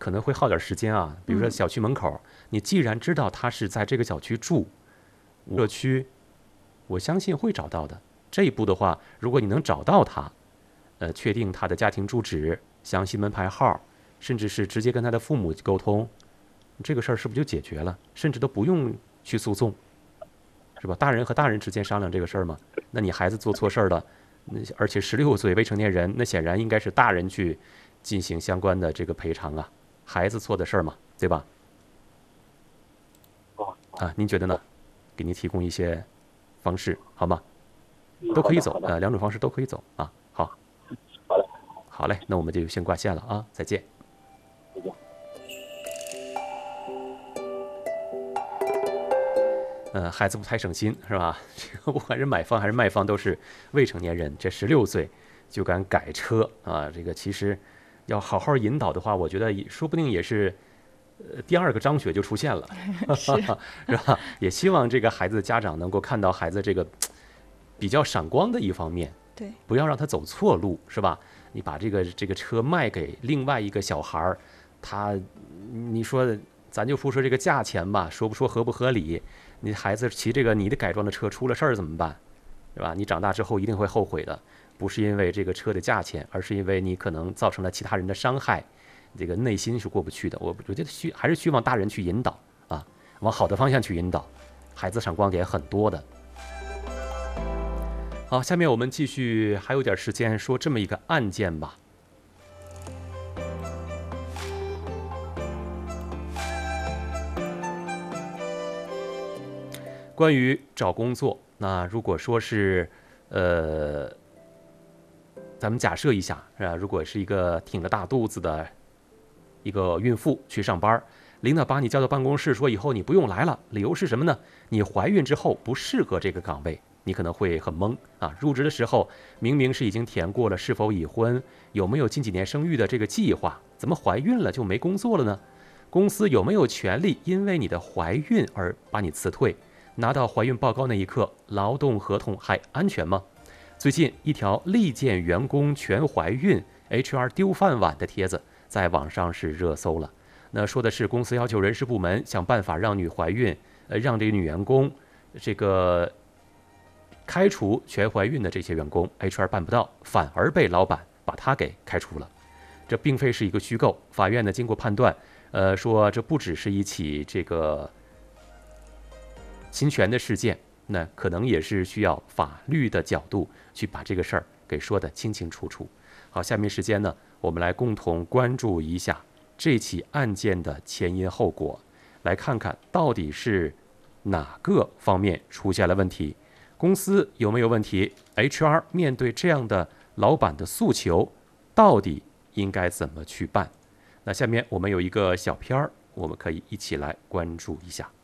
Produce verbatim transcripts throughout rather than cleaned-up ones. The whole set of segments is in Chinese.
可能会耗点时间啊。比如说小区门口，你既然知道他是在这个小区住，社区，我相信会找到的。这一步的话，如果你能找到他，呃，确定他的家庭住址、详细门牌号，甚至是直接跟他的父母沟通，这个事儿是不是就解决了？甚至都不用去诉讼，是吧？大人和大人之间商量这个事儿嘛。那你孩子做错事儿了，而且十六岁未成年人，那显然应该是大人去进行相关的这个赔偿啊。孩子错的事儿嘛，对吧？啊，您觉得呢？给您提供一些方式，好吗？都可以走，呃，两种方式都可以走啊。好， 好嘞， 好嘞，那我们就先挂线了啊，再见。 再见。 呃，孩子不太省心是吧？这个不管是买方还是卖方都是未成年人，这十六岁就敢改车啊，这个其实要好好引导的话，我觉得也说不定也是。呃，第二个张雪就出现了，是, 是吧？也希望这个孩子的家长能够看到孩子这个比较闪光的一方面， 对， 不要让他走错路，是吧？你把这个这个车卖给另外一个小孩儿，他，你说咱就不说这个价钱吧，说不说合不合理？你孩子骑这个你的改装的车出了事儿怎么办？是吧？你长大之后一定会后悔的，不是因为这个车的价钱，而是因为你可能造成了其他人的伤害。这个内心是过不去的，我我觉得需还是希望大人去引导啊，往好的方向去引导，孩子闪光点很多的。好，下面我们继续，还有点时间说这么一个案件吧。关于找工作，那如果说是，呃，咱们假设一下，是吧？如果是一个挺着大肚子的。一个孕妇去上班，领导把你叫到办公室说以后你不用来了，理由是什么呢？你怀孕之后不适合这个岗位，你可能会很懵啊。入职的时候明明是已经填过了是否已婚，有没有近几年生育的这个计划，怎么怀孕了就没工作了呢？公司有没有权利因为你的怀孕而把你辞退？拿到怀孕报告那一刻，劳动合同还安全吗？最近一条力荐员工全怀孕 H R 丢饭碗的帖子在网上是热搜了。那说的是公司要求人事部门想办法让女怀孕，呃，让这个女员工这个开除全怀孕的这些员工 ，H R 办不到，反而被老板把他给开除了。这并非是一个虚构，法院呢经过判断，呃，说这不只是一起这个侵权的事件，那可能也是需要法律的角度去把这个事儿给说得清清楚楚。好，下面时间呢，我们来共同关注一下这起案件的前因后果，来看看到底是哪个方面出现了问题，公司有没有问题 ，H R 面对这样的老板的诉求，到底应该怎么去办？那下面我们有一个小片儿，我们可以一起来关注一下。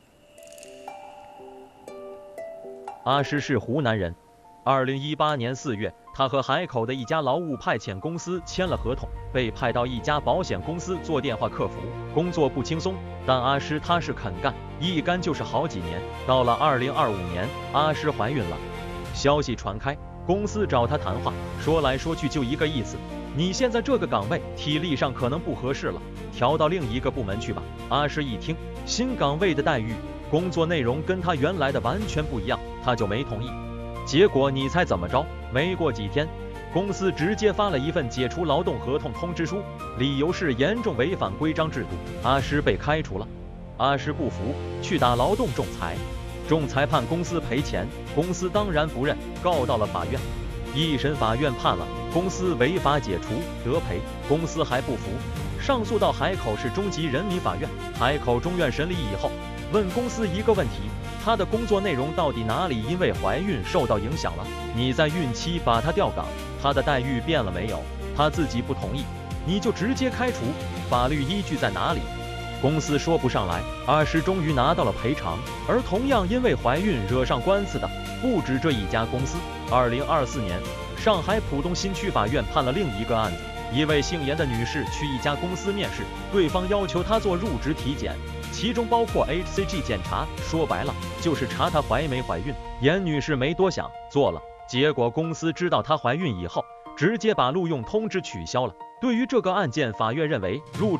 阿诗是湖南人，二零一八年四月，他和海口的一家劳务派遣公司签了合同，被派到一家保险公司做电话客服，工作不轻松，但阿诗她是肯干，一干就是好几年。到了二零二五年，阿诗怀孕了，消息传开，公司找她谈话，说来说去就一个意思，你现在这个岗位体力上可能不合适了，调到另一个部门去吧。阿诗一听，新岗位的待遇、工作内容跟她原来的完全不一样，她就没同意。结果你猜怎么着？没过几天，公司直接发了一份解除劳动合同通知书，理由是严重违反规章制度，阿诗被开除了。阿诗不服，去打劳动仲裁，仲裁判公司赔钱，公司当然不认，告到了法院。一审法院判了公司违法解除得赔，公司还不服，上诉到海口市中级人民法院。海口中院审理以后，问公司一个问题，他的工作内容到底哪里因为怀孕受到影响了？你在孕期把他调岗，他的待遇变了没有？他自己不同意，你就直接开除，法律依据在哪里？公司说不上来。阿诗终于拿到了赔偿，而同样因为怀孕惹上官司的不止这一家公司。二零二四年，上海浦东新区法院判了另一个案子，一位姓严的女士去一家公司面试，对方要求她做入职体检，其中包括 H C G 检查，说白了就是查她怀没怀孕。严女士没多想，做了。结果公司知道她怀孕以后，直接把录用通知取消了。对于这个案件，法院认为入